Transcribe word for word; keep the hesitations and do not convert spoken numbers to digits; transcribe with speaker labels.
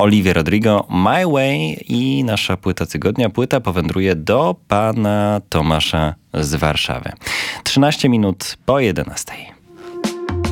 Speaker 1: Olivia Rodrigo, My Way i nasza płyta tygodnia. Płyta powędruje do pana Tomasza z Warszawy. trzynaście minut po jedenastej.